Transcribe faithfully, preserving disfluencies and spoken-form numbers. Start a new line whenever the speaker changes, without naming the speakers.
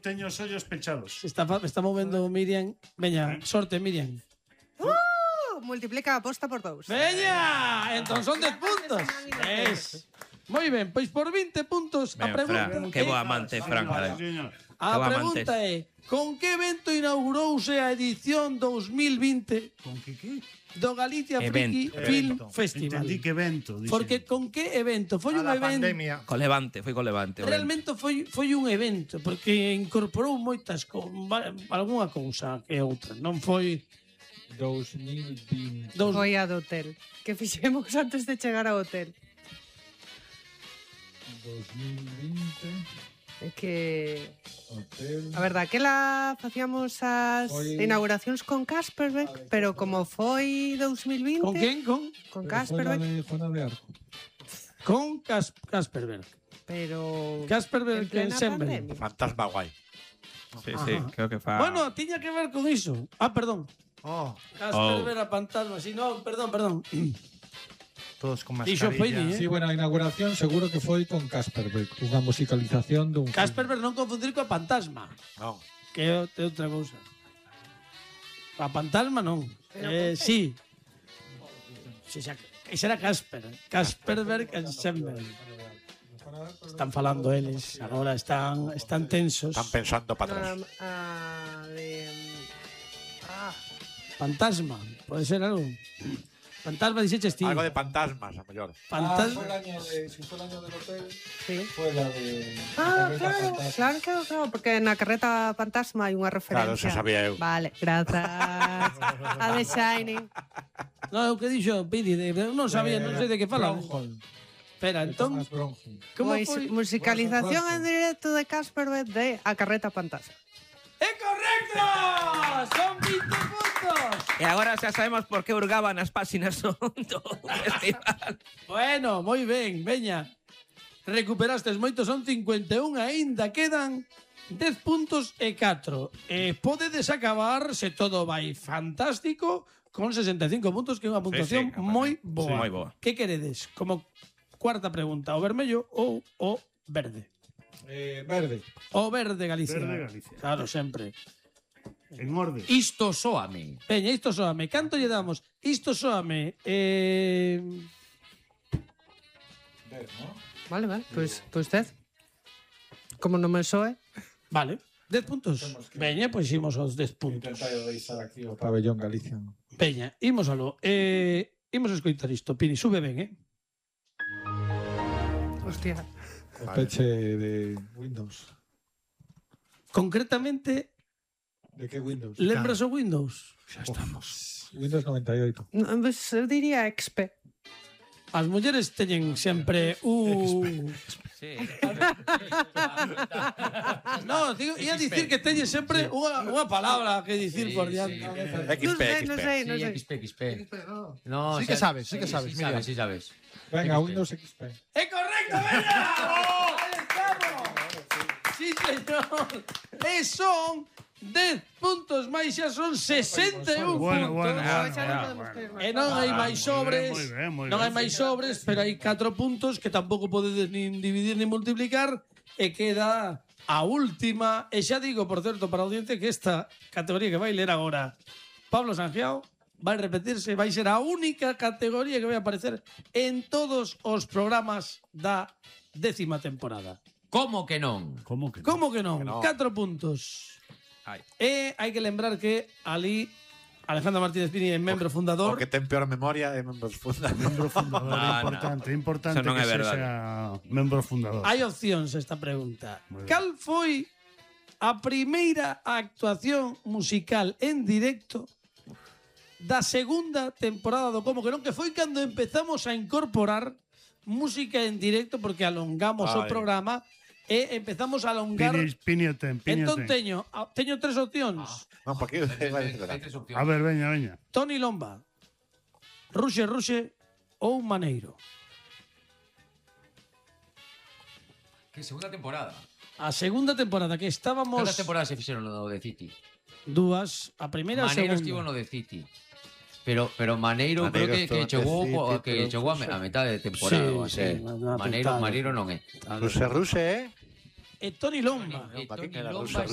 teño os ollos pechados.
Se está, está movendo Miriam. Veña, sorte, Miriam.
Uh, multiplica a aposta por dous.
Veña, entón son dez puntos. Es. Moi ben, pois por vinte puntos a
Ben,
pregunta.
Fran, que boa amante, Fran.
Sí, señor.
A
Que
pregunta é: con que evento inaugurouse a edición dos mil vinte
Con que que?
do Galicia Friki
Evento.
Film
Evento.
Festival?
Entendí que evento. dixen.
Porque con que evento? Foi
A
un
la
evento.
pandemia.
Co Levante, foi co Levante. o evento.
Realmente foi foi un evento porque incorporou moitas co, va- algunha cousa que outra. Non foi
dos mil vinte.
dos
Foi a do hotel. Que fixemos antes de chegar ao hotel.
dos mil vinte.
É que...
Hotel.
A verdad, que la facíamos as
Foi-
inauguracións con Kasperbeck, pero como foi dos mil vinte...
con quen? Con
Con
Pero foi na
Kasperbeck,
de Juana de Arco.
con Cas, Kasperberg.
pero...
Kasperberg
en plena
Ensemble.
pandemia.
Fantasma guai.
Sí, sí,
Ajá.
creo que fa...
Bueno, tiña que ver con iso. Ah, perdón.
Oh,
Kasperberg a fantasma, si no, perdón, perdón.
todos con
Dixo
mascarilla.
Feini, eh?
Sí, bueno, a inauguración seguro que foi con Kasperbeck, unha musicalización dun filme.
Kasperberg non confundir coa fantasma,
Non.
que é o- é outra cousa. A fantasma non. Eh, sí. Si, xa, ese era Casper. Kasperberg Ensemble. Están falando eles, agora están están tensos.
Están pensando para atrás.
Um, a de... Ah,
Fantasma, pode ser algo. Fantasma dixeches ti.
Algo de fantasmas, a mellor.
Fantasma.
Ah, fue el año de, si fue el año del hotel,
sí.
fue la de...
Ah,
la
claro,
Fantasma.
claro, claro, claro, porque na carreta fantasma hai unha referencia.
Claro, eso sabía eu.
Vale, grazas. A The Shining.
No, o que dixo Pidi, de, non sabía, non sei de que falan.
Bronholm,
Espera,
de
entón,
Thomas Bronholm.
como
Pois,
foi?
musicalización en directo de Kasperbeck de A Carreta Fantasma.
¡É correcto! Son vinte puntos.
E agora xa sabemos por que hurgaban as páxinas do do festival.
Bueno, moi ben, veña. Recuperastes moito, son cincuenta e un, aínda quedan dez puntos e catro. E podedes acabar, se todo vai fantástico, con sesenta e cinco puntos, que é unha puntuación
sí,
moi
sí,
boa.
moi boa.
Que queredes? Como cuarta pregunta, o vermello ou o verde?
Eh, verde.
O verde Galicia.
Verde Galicia.
Claro, sempre.
En orde.
Isto soame.
Peña, isto soame. Canto lle damos? Isto soame. Eh...
Verde, ¿no?
Vale, vale, pois pues, pues usted. Como non me soe.
Vale. dez puntos. Veña, pois imos aos dez puntos.
Intentar deixar aquí o pabellón Galicia.
Peña, imos aló. Eh, imos a escoitar isto. Pini, sube ben, eh?
Hostia.
O peche de Windows.
Concretamente,
¿De qué Windows?
lembras o Windows?
Xa estamos.
Windows noventa y ocho.
No, pues, eu diría X P.
As mulleres teñen sempre u...
Sí.
No, digo, ia dicir que teñen sempre unha, unha palabra que dicir por diante.
X P,
non sei, non
X P.
sei,
Sí,
non sei.
X P, X P. No,
Sí que sabes, sí que sabes,
Sí,
mira.
sabes, sí sabes.
Venga,
X P.
Windows X P.
¡É correcto, veña! ¡Ahí estamos! Sí, señor. E son dez puntos máis, xa son sesenta e un
Bueno,
puntos.
bueno,
Ah,
bueno,
xa non
bueno,
podemos
bueno.
pedir máis.
E non hai
Ah,
máis
moi
sobres,
ben, moi ben, moi
non
ben.
hai máis sobres, pero hai catro puntos que tampouco podedes nin dividir nin multiplicar e queda a última. E xa digo, por certo, para a audiencia que esta categoría que vai ler agora Pablo Sangiao vai repetirse, vai ser a única categoría que vai aparecer en todos os programas da décima temporada.
Como que non?
Como que?
Como que non?
Que non.
Catro puntos.
Ai.
E hai que lembrar que ali Alejandro Martínez Pini é membro
O
fundador.
que ten peor memoria é membro fundador.
Membro fundador,
No,
é importante, é importante
Eso non
que
é verdade.
sexa membro fundador.
Hai opcións a esta pregunta.
Moi ben.
Cal foi a primeira actuación musical en directo da segunda temporada do Como que non, que foi cando empezamos a incorporar música en directo porque alongamos o
Ai.
programa e empezamos a alongar.
Pini, Pini o ten, Pini o
Entón
ten.
teño, a- teño tres opcións.
Non, porque
Hai
vai
hai tres opcións.
A ver, veña, veña.
Tony Lomba, Ruxe Ruxe ou Maneiro.
Que segunda temporada.
A segunda temporada que estábamos
Cantas temporadas se fixeron no de City?
dúas, a primeira e a
Maneiro
segunda.
estivo no de City. Pero pero Maneiro,
Maneiro
creo que,
estuvo
que
no
chegou
de
po-
City,
que
pero-
chegou a, me- a metade de temporada.
Sí,
ou así.
sí, na
Maneiro,
metade.
Maneiro non é.
Ruse, ruse, eh?
E Tony Lomba.
E
pa que
Toni
queda
Lomba
Rusa,